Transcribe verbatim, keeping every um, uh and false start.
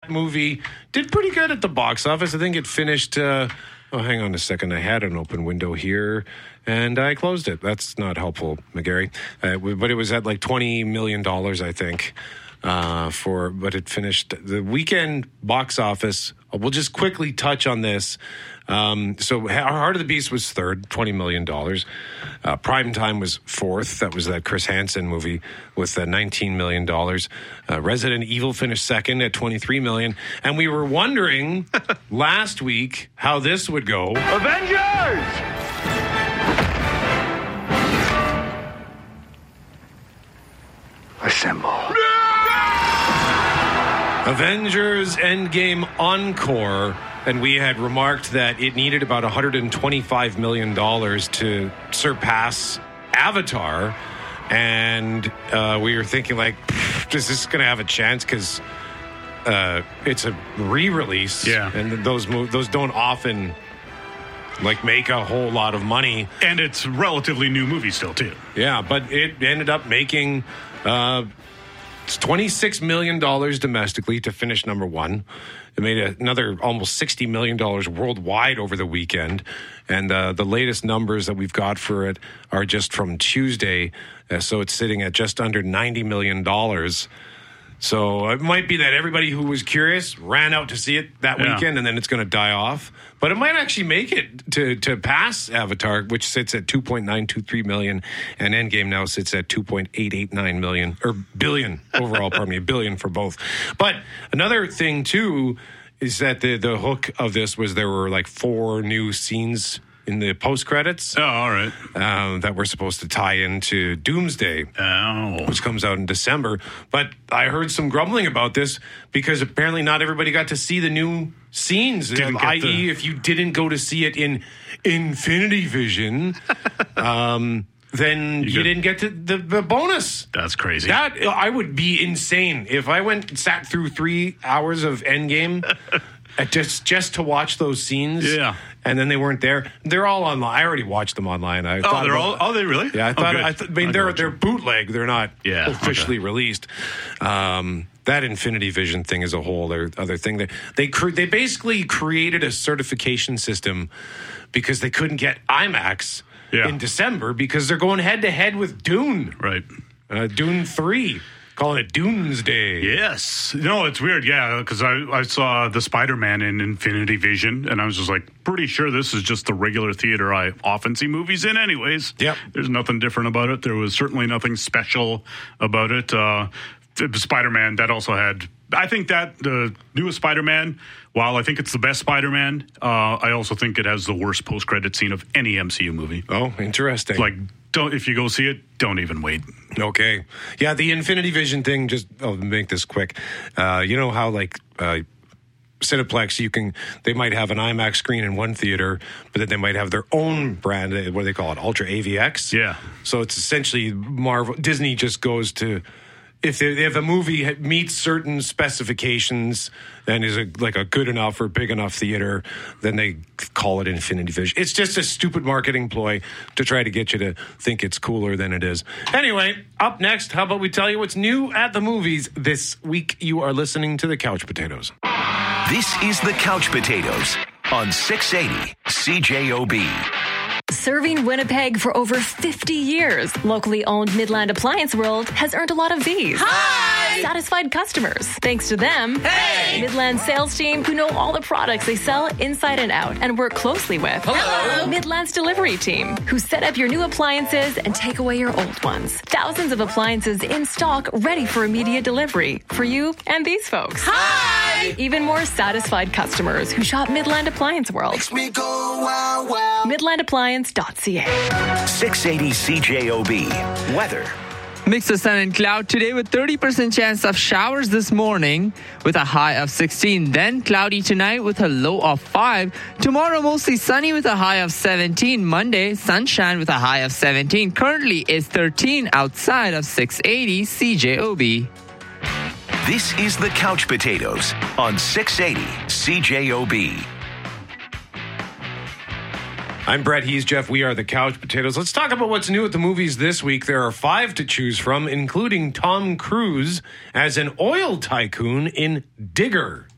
movie did pretty good at the box office. I think it finished... Uh, oh, hang on a second. I had an open window here, and I closed it. That's not helpful, McGarry. Uh, but it was at like twenty million dollars, I think, uh, for... But it finished... The weekend box office... We'll just quickly touch on this. Um, so Heart of the Beast was third, twenty million dollars. Uh, Primetime was fourth. That was that Chris Hansen movie with uh, nineteen million dollars. Uh, Resident Evil finished second at twenty-three million dollars. And we were wondering last week how this would go. Avengers! Assemble. Avengers Endgame Encore, and we had remarked that it needed about one hundred twenty-five million dollars to surpass Avatar, and uh, we were thinking, like, is this going to have a chance? Because uh, it's a re-release, yeah. and those mov- those don't often like make a whole lot of money, and it's a relatively new movie still too. Yeah, but it ended up making. Uh, It's twenty-six million dollars domestically to finish number one. It made another almost sixty million dollars worldwide over the weekend. And uh, the latest numbers that we've got for it are just from Tuesday. Uh, so it's sitting at just under ninety million dollars. So it might be that everybody who was curious ran out to see it that Yeah. weekend, and then it's going to die off. But it might actually make it to, to pass Avatar, which sits at two point nine two three million, and Endgame now sits at two point eight eight nine million, or billion overall, pardon me, a billion for both. But another thing, too, is that the, the hook of this was there were like four new scenes in the post-credits. Oh, all right. Um, that were supposed to tie into Doomsday, Oh. which comes out in December. But I heard some grumbling about this because apparently not everybody got to see the new scenes, Didn't get that is, the- if you didn't go to see it in Infinity Vision, um, then you, get- didn't get to the, the bonus. That's crazy. That I would be insane if I went and sat through three hours of Endgame uh, just just to watch those scenes. Yeah. And then they weren't there. They're all online. I already watched them online. I oh, thought they're about- all. Oh, they really? Yeah, I Oh, thought. good. I, th- I mean, I they're got they're you. bootleg. They're not Yeah, officially okay. released. Um, that Infinity Vision thing is a whole other, other thing. They they cre- they basically created a certification system because they couldn't get IMAX Yeah. in December because they're going head to head with Dune, Right. uh, Dune three, calling it Doomsday. Yes. No, it's weird. Yeah, because I, I saw the Spider-Man in Infinity Vision, and I was just like, pretty sure this is just the regular theater I often see movies in anyways. Yep. There's nothing different about it. There was certainly nothing special about it. Uh, Spider-Man, that also had... I think that the newest Spider-Man, while I think it's the best Spider-Man, uh, I also think it has the worst post-credit scene of any M C U movie. Oh, interesting. Like, don't if you go see it, don't even wait. Okay. Yeah, the Infinity Vision thing, just I'll make this quick. Uh, you know how, like, uh, Cineplex, you can, they might have an IMAX screen in one theater, but then they might have their own brand, uh, what do they call it, Ultra A V X? Yeah. So it's essentially Marvel, Disney just goes to, if they, if a movie ha- meets certain specifications and is a, like a good enough or big enough theater, then they call it Infinity Vision. It's just a stupid marketing ploy to try to get you to think it's cooler than it is. Anyway, up next, how about we tell you what's new at the movies this week? You are listening to the Couch Potatoes. This is the Couch Potatoes on six eighty C J O B. Serving Winnipeg for over fifty years, locally owned Midland Appliance World has earned a lot of these. Hi! Satisfied customers. Thanks to them, Hey! Midland sales team who know all the products they sell inside and out and work closely with. Hello! Midland's delivery team who set up your new appliances and take away your old ones. Thousands of appliances in stock ready for immediate delivery for you and these folks. Hi! Even more satisfied customers who shop Midland Appliance World. Makes me go wow wow. midland appliance dot c a. six eighty C J O B. Weather. Mix of sun and cloud today with thirty percent chance of showers this morning with a high of sixteen. Then cloudy tonight with a low of five. Tomorrow mostly sunny with a high of seventeen. Monday sunshine with a high of seventeen. Currently is thirteen outside of six eighty C J O B. This is the Couch Potatoes on six eighty C J O B. I'm Brett. He's Jeff. We are the Couch Potatoes. Let's talk about what's new at the movies this week. There are five to choose from, including Tom Cruise as an oil tycoon in Digger.